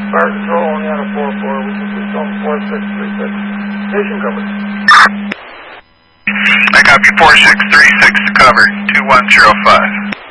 Fire Control, only out of 4-4, we can just on 4636. Station cover. I copy 4636 cover, 2105.